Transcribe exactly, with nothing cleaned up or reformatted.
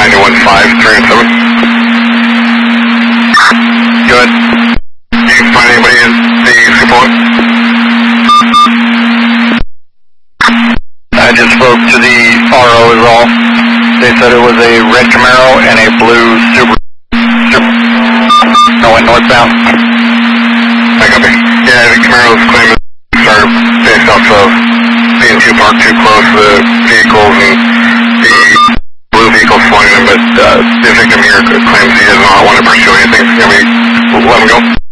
nine one five, three and seven. Good. Do you find anybody in the support? I just spoke to the R O is all. They said it was a red Camaro and a blue Subaru. I went northbound. I copy. Yeah, the Camaro's claim is started based off of being too parked too close to the vehicles and the blue vehicles flying in, but uh, the victim here claims he does not want to pursue anything. Can we let him go?